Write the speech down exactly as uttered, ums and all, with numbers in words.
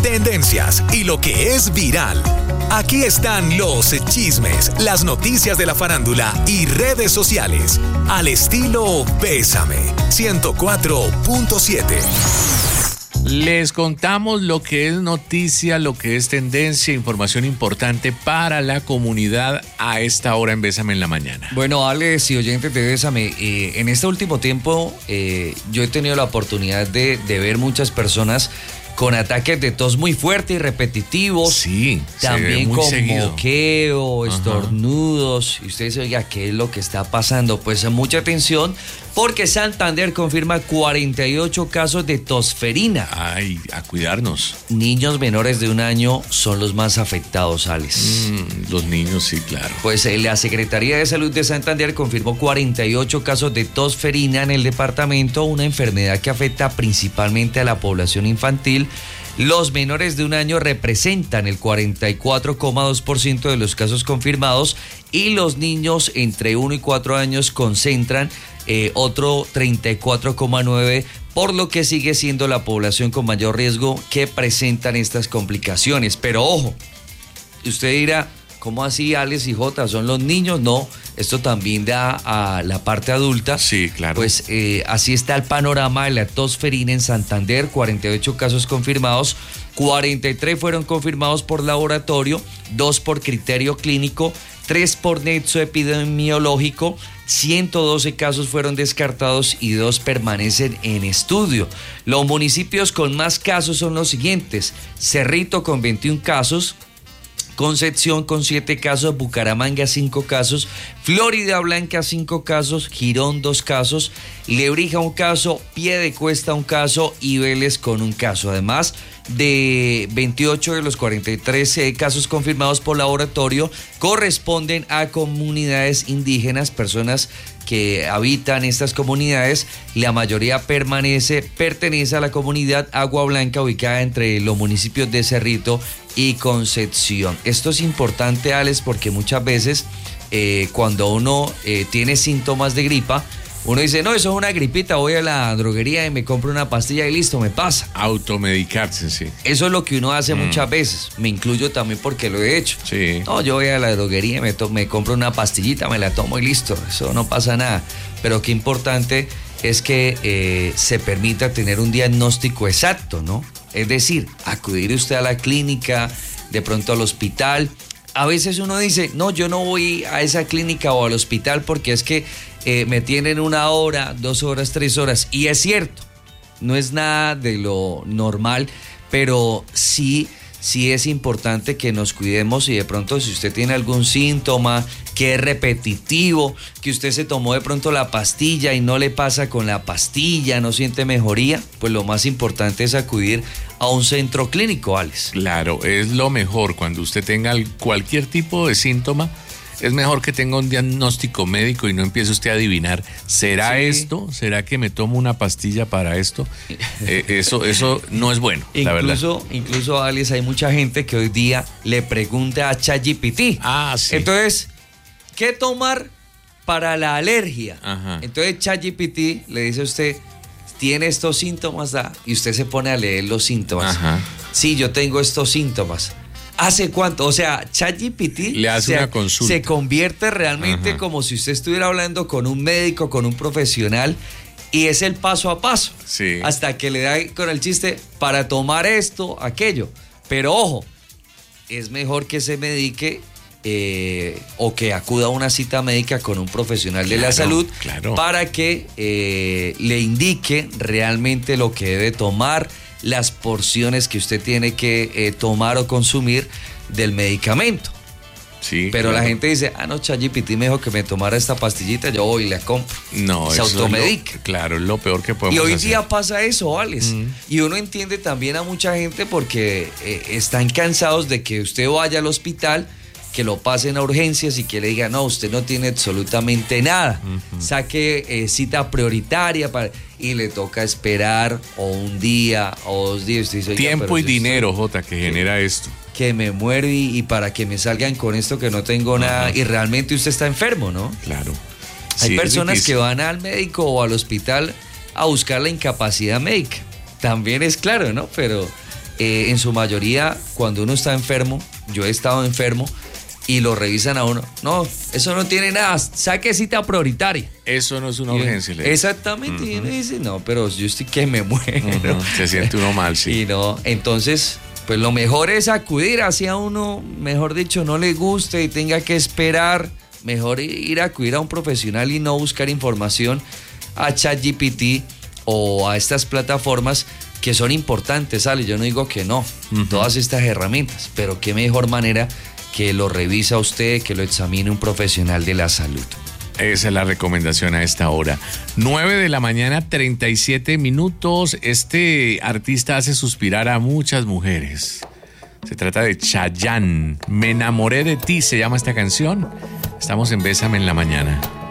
tendencias y lo que es viral. Aquí están los chismes, las noticias de la farándula y redes sociales. Al estilo Bésame, ciento cuatro punto siete. Les contamos lo que es noticia, lo que es tendencia, información importante para la comunidad a esta hora en Bésame en la mañana. Bueno, Alex y oyentes de Bésame, eh, en este último tiempo eh, yo he tenido la oportunidad de, de ver muchas personas con ataques de tos muy fuertes y repetitivos. Sí, también muy con seguido. moqueo, estornudos. Y usted dice, oiga, ¿qué es lo que está pasando? Pues mucha atención, porque Santander confirma cuarenta y ocho casos de tosferina. Ay, a cuidarnos. Niños menores de un año son los más afectados, Alex. Mm, los niños, sí, claro. Pues eh, la Secretaría de Salud de Santander confirmó cuarenta y ocho casos de tosferina en el departamento, una enfermedad que afecta principalmente a la población infantil. Los menores de un año representan el cuarenta y cuatro coma dos por ciento de los casos confirmados y los niños entre uno y cuatro años concentran eh, otro treinta y cuatro coma nueve por ciento, por lo que sigue siendo la población con mayor riesgo que presentan estas complicaciones. Pero ojo, usted dirá, ¿cómo así, Alex y Jota? ¿Son los niños? No, esto también da a la parte adulta. Sí, claro. Pues eh, así está el panorama de la tosferina en Santander, cuarenta y ocho casos confirmados, cuarenta y tres fueron confirmados por laboratorio, dos por criterio clínico, tres por nexo epidemiológico, ciento doce casos fueron descartados y dos permanecen en estudio. Los municipios con más casos son los siguientes: Cerrito con veintiún casos, Concepción con siete casos, Bucaramanga cinco casos, Florida Blanca cinco casos, Girón dos casos, Lebrija un caso, Piedecuesta un caso y Vélez con un caso. Además de veintiocho de los cuarenta y tres eh, casos confirmados por laboratorio corresponden a comunidades indígenas, personas que habitan estas comunidades. La mayoría permanece, pertenece a la comunidad Agua Blanca, ubicada entre los municipios de Cerrito y Concepción. Esto es importante, Alex, porque muchas veces eh, cuando uno eh, tiene síntomas de gripa, uno dice, no, eso es una gripita, voy a la droguería y me compro una pastilla y listo, me pasa. Automedicarse, sí. Eso es lo que uno hace mm. muchas veces, me incluyo también porque lo he hecho. Sí. No, yo voy a la droguería y me, to- me compro una pastillita, me la tomo y listo, eso no pasa nada. Pero qué importante es que eh, se permita tener un diagnóstico exacto, ¿no? Es decir, acudir usted a la clínica, de pronto al hospital. A veces uno dice, no, yo no voy a esa clínica o al hospital porque es que eh, me tienen una hora, dos horas, tres horas. Y es cierto, no es nada de lo normal, pero sí, sí es importante que nos cuidemos y de pronto si usted tiene algún síntoma que es repetitivo, que usted se tomó de pronto la pastilla y no le pasa con la pastilla, no siente mejoría, pues lo más importante es acudir a un centro clínico, Alex. Claro, es lo mejor cuando usted tenga cualquier tipo de síntoma. Es mejor que tenga un diagnóstico médico y no empiece usted a adivinar, ¿será sí. esto? ¿Será que me tomo una pastilla para esto? Eh, eso, eso no es bueno, incluso, la verdad. Incluso, Alex, hay mucha gente que hoy día le pregunta a ChatGPT. Ah, sí. Entonces, ¿qué tomar para la alergia? Ajá. Entonces ChatGPT le dice a usted, ¿tiene estos síntomas? Ah, y usted se pone a leer los síntomas. Ajá. Sí, yo tengo estos síntomas. ¿Hace cuánto? O sea, ChatGPT le hace se, una consulta. Se convierte realmente Ajá. como si usted estuviera hablando con un médico, con un profesional, y es el paso a paso. Sí. Hasta que le da con el chiste para tomar esto, aquello. Pero ojo, es mejor que se medique eh, o que acuda a una cita médica con un profesional claro, de la salud claro. para que eh, le indique realmente lo que debe tomar, las porciones que usted tiene que eh, tomar o consumir del medicamento. Sí, pero claro. La gente dice, ah, no, ChatGPT me dijo que me tomara esta pastillita, yo voy y la compro. No, se eso automedica. Es lo, claro, es lo peor que podemos hacer. Y hoy hacer. día pasa eso, Alex. Mm. Y uno entiende también a mucha gente porque eh, están cansados de que usted vaya al hospital, que lo pasen a urgencias y que le digan, no, usted no tiene absolutamente nada. Uh-huh. Saque eh, cita prioritaria para... y le toca esperar o un día o dos días. Usted dice, tiempo y yo dinero, estoy... Jota, que genera esto. Que me muero y, y para que me salgan con esto que no tengo nada. Uh-huh. Y realmente usted está enfermo, ¿no? Claro. Hay sí, personas que van al médico o al hospital a buscar la incapacidad médica. También es claro, ¿no? Pero eh, en su mayoría, cuando uno está enfermo, yo he estado enfermo, y lo revisan a uno. No, eso no tiene nada. Saque cita prioritaria. Eso no es una Y- urgencia. le dice. Exactamente. Uh-huh. Y uno dice, no, pero yo estoy que me muero. Uh-huh. Se siente uno mal, sí. Y no, entonces, pues lo mejor es acudir hacia uno, mejor dicho, no le guste y tenga que esperar. Mejor ir a acudir a un profesional y no buscar información a ChatGPT o a estas plataformas que son importantes, ¿sale? Yo no digo que no, uh-huh. todas estas herramientas, pero qué mejor manera que lo revisa usted, que lo examine un profesional de la salud. Esa es la recomendación a esta hora. nueve de la mañana, treinta y siete minutos. Este artista hace suspirar a muchas mujeres. Se trata de Chayanne. Me enamoré de ti, se llama esta canción. Estamos en Bésame en la mañana.